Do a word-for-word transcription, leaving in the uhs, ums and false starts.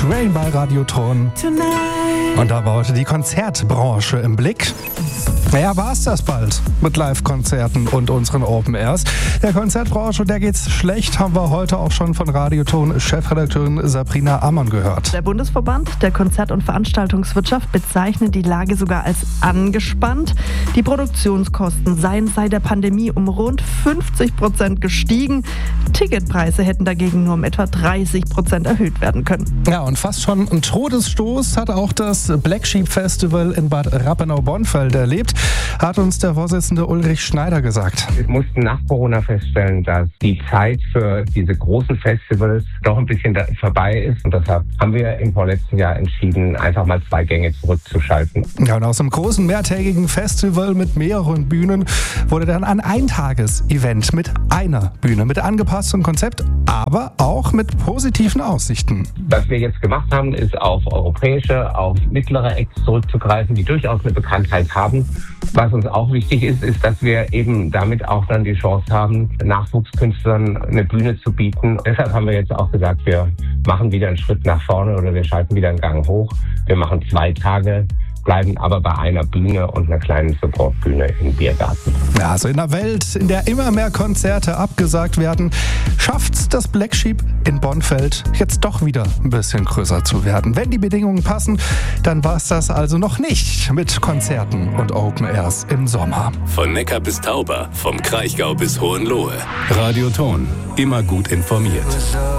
Rain bei Radioton. Und da war heute die Konzertbranche im Blick. Naja, war es das bald mit Live-Konzerten und unseren Open Airs. Der Konzertbranche, der geht's schlecht, haben wir heute auch schon von Radioton-Chefredakteurin Sabrina Ammann gehört. Der Bundesverband der Konzert- und Veranstaltungswirtschaft bezeichnet die Lage sogar als angespannt. Die Produktionskosten seien seit der Pandemie um rund fünfzig Prozent gestiegen. Ticketpreise hätten dagegen nur um etwa dreißig Prozent erhöht werden können. Ja, und fast schon ein Todesstoß hat auch das Black Sheep Festival in Bad Rappenau-Bonfeld erlebt, hat uns der Vorsitzende Ulrich Schneider gesagt. Wir mussten nach Corona feststellen, dass die Zeit für diese großen Festivals doch ein bisschen vorbei ist. Und deshalb haben wir im vorletzten Jahr entschieden, einfach mal zwei Gänge zurückzuschalten. Ja, und aus einem großen mehrtägigen Festival mit mehreren Bühnen wurde dann ein Eintages-Event mit einer Bühne, mit angepasstem Konzept, aber auch mit positiven Aussichten. Was wir jetzt gemacht haben, ist auf europäische, auf mittlere Acts zurückzugreifen, die durchaus eine Bekanntheit haben. Was uns auch wichtig ist, ist, dass wir eben damit auch dann die Chance haben, Nachwuchskünstlern eine Bühne zu bieten. Deshalb haben wir jetzt auch gesagt, wir machen wieder einen Schritt nach vorne oder wir schalten wieder einen Gang hoch. Wir machen zwei Tage, bleiben aber bei einer Bühne und einer kleinen Supportbühne im Biergarten. Ja, also in einer Welt, in der immer mehr Konzerte abgesagt werden, schafft's das Black Sheep in Bonfeld jetzt doch wieder ein bisschen größer zu werden. Wenn die Bedingungen passen, dann war es das also noch nicht mit Konzerten und Open Airs im Sommer. Von Neckar bis Tauber, vom Kraichgau bis Hohenlohe. Radioton, immer gut informiert.